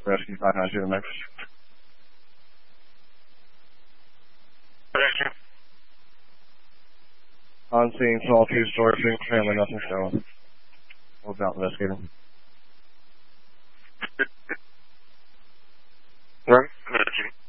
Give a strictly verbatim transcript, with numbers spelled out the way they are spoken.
Rescue five nine two to Max. Rescue. On scene, small two-story, single family, nothing stolen. We'll be out investigating. Right, Rescue.